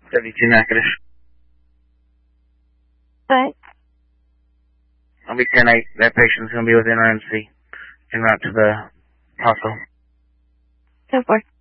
72 Natchitoches. What? I'll be 10-8. That patient's going to be with NRMC en route to the hospital. Go for it.